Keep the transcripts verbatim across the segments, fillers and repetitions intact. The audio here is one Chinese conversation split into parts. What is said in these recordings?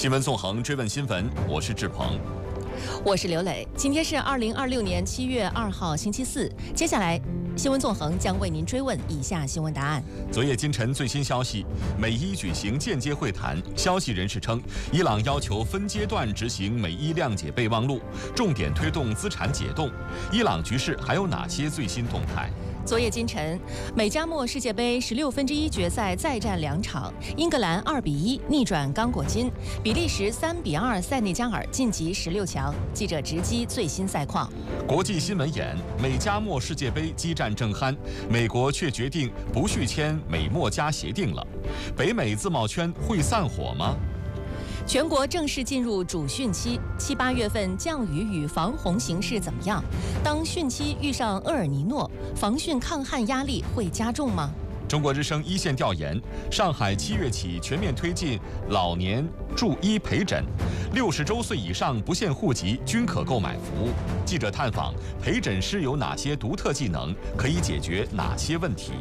新闻纵横追问新闻，我是志鹏， 我是刘磊。今天是二零二六年七月二号，星期四。接下来，新闻纵横将为您追问以下新闻答案。 昨夜今晨最新消息，美伊举行间接会谈。消息人士称，伊朗要求分阶段执行美伊谅解备忘录，重点推动资产解冻。伊朗局势还有哪些最新动态？ 昨夜今晨，美加墨世界杯十六分之一决赛再战两场，英格兰二比一逆转刚果金，比利时三比二塞内加尔晋级十六强。记者直击最新赛况。 国际新闻眼：美加墨世界杯激战正酣，美国却决定不续签美墨加协定了。北美自贸圈会散伙吗？ 全国正式进入主汛期，七八月份降雨与防洪形势怎么样？当汛期遇上厄尔尼诺，防汛抗旱压力会加重吗？ 中国之声一线调研：上海七月起全面推进老年助医陪诊，六十周岁以上不限户籍均可购买服务。记者探访陪诊师有哪些独特技能，可以解决哪些问题？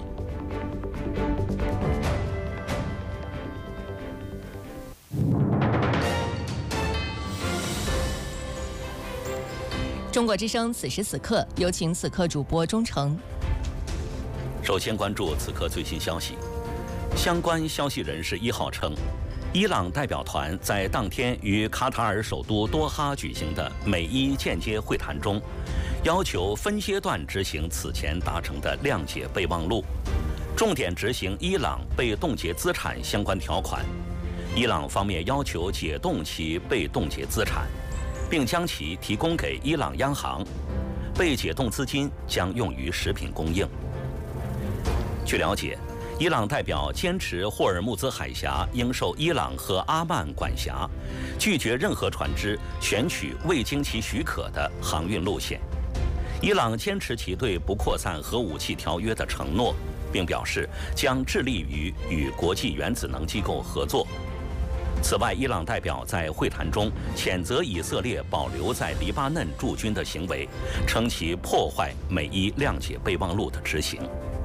中国之声此时此刻，有请此刻主播钟诚。 首先关注此刻最新消息。相关消息人士一号称，伊朗代表团在当天于卡塔尔首都多哈举行的美伊间接会谈中，要求分阶段执行此前达成的谅解备忘录，重点执行伊朗被冻结资产相关条款。伊朗方面要求解冻其被冻结资产，并将其提供给伊朗央行，被解冻资金将用于食品供应。据了解，伊朗代表坚持霍尔木兹海峡应受伊朗和阿曼管辖，拒绝任何船只选取未经其许可的航运路线。伊朗坚持其对不扩散核武器条约的承诺，并表示将致力于与国际原子能机构合作。此外，伊朗代表在会谈中谴责以色列保留在黎巴嫩驻军的行为，称其破坏美伊谅解备忘录的执行。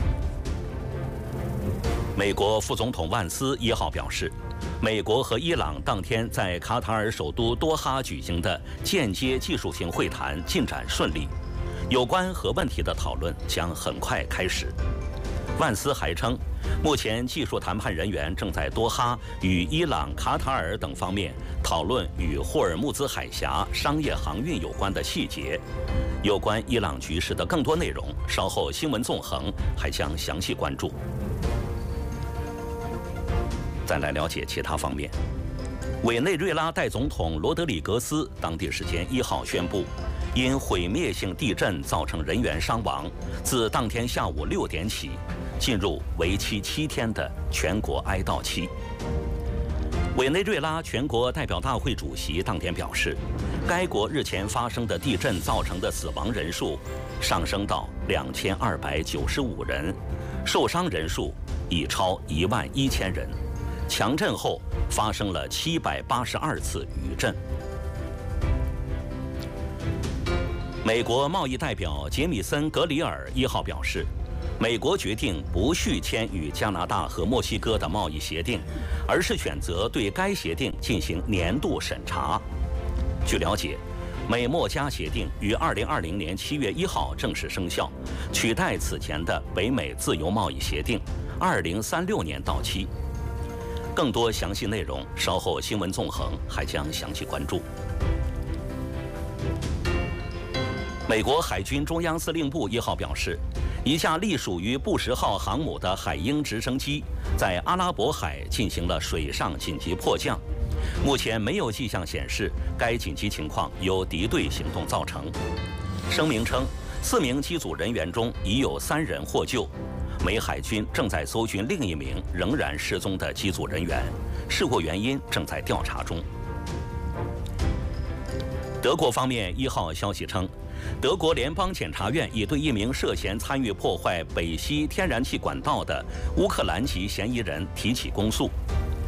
美国副总统万斯一号表示，美国和伊朗当天在卡塔尔首都多哈举行的间接技术性会谈进展顺利，有关核问题的讨论将很快开始。万斯还称，目前技术谈判人员正在多哈与伊朗、卡塔尔等方面讨论与霍尔木兹海峡商业航运有关的细节。有关伊朗局势的更多内容，稍后新闻纵横还将详细关注。再来了解其他方面，委内瑞拉代总统罗德里格斯当地时间一号宣布，因毁灭性地震造成人员伤亡，自当天下午六点起，进入为期七天的全国哀悼期。委内瑞拉全国代表大会主席当天表示，该国日前发生的地震造成的死亡人数上升到两千二百九十五人，受伤人数已超一万一千人。强震后发生了七百八十二次余震。美国贸易代表杰米森·格里尔一号表示，美国决定不续签与加拿大和墨西哥的贸易协定，而是选择对该协定进行年度审查。据了解，美墨加协定于二零二零年七月一号正式生效，取代此前的北美自由贸易协定，二零三六年到期。更多详细内容，稍后新闻纵横还将详细关注。美国海军中央司令部一号表示，一架隶属于布什号航母的海鹰直升机在阿拉伯海进行了水上紧急迫降，目前没有迹象显示该紧急情况由敌对行动造成。声明称，四名机组人员中已有三人获救。美海军正在搜寻另一名仍然失踪的机组人员，事故原因正在调查中。德国方面一号消息称，德国联邦检察院已对一名涉嫌参与破坏北溪天然气管道的乌克兰籍嫌疑人提起公诉。